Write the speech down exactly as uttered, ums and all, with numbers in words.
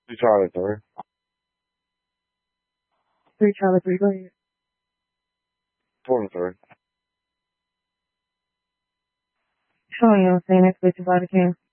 Two Charlie three. Three Charlie three, go ahead. Twenty-three. Showing you on saying that's with your body cam.